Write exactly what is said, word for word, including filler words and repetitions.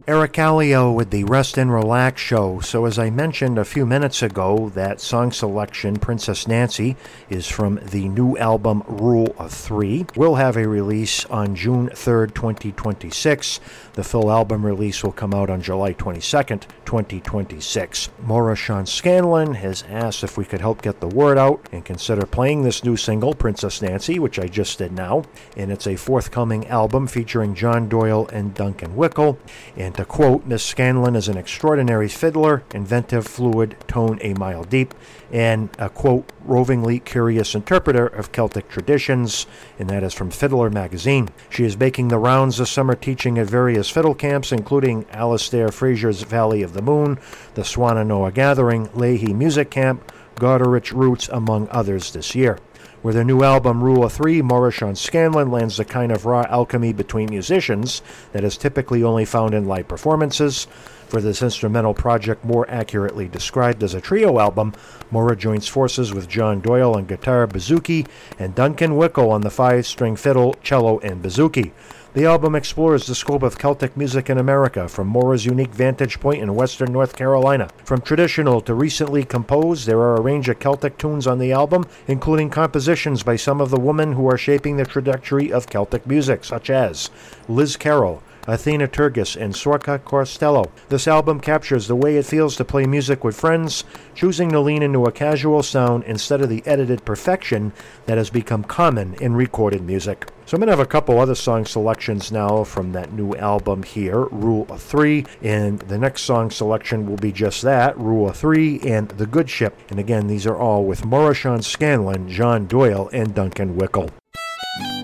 Eric Allio with the Rest and Relax Show. So as I mentioned a few minutes ago, that song selection, Princess Nancy, is from the new album Rule of Three. We'll have a release on June third, twenty twenty-six. The full album release will come out on July twenty-second, twenty twenty-six. Maura Sean Scanlon has asked if we could help get the word out and consider playing this new single, Princess Nancy, which I just did now. And it's a forthcoming album featuring John Doyle and Duncan Wickle. And to quote, Miss Scanlon is an extraordinary fiddler, inventive, fluid, tone a mile deep, and a, quote, rovingly curious interpreter of Celtic traditions, and that is from Fiddler magazine. She is making the rounds this summer teaching at various fiddle camps, including Alistair Fraser's Valley of the Moon, the Swannanoa Gathering, Leahy Music Camp, Goderich Roots, among others this year. With her new album, Rule of Three, Maura Sean Scanlon lends the kind of raw alchemy between musicians that is typically only found in live performances. For this instrumental project, more accurately described as a trio album, Maura joins forces with John Doyle on guitar, bouzouki, and Duncan Wickle on the five-string fiddle, cello, and bouzouki. The album explores the scope of Celtic music in America from Maura's unique vantage point in western North Carolina. From traditional to recently composed, there are a range of Celtic tunes on the album, including compositions by some of the women who are shaping the trajectory of Celtic music, such as Liz Carroll, Athena Turgis, and Sorka Costello. This album captures the way it feels to play music with friends, choosing to lean into a casual sound instead of the edited perfection that has become common in recorded music. So I'm going to have a couple other song selections now from that new album here, Rule of Three, and the next song selection will be just that, Rule of Three and The Good Ship. And again, these are all with Maura Sean Scanlon, John Doyle, and Duncan Wickle.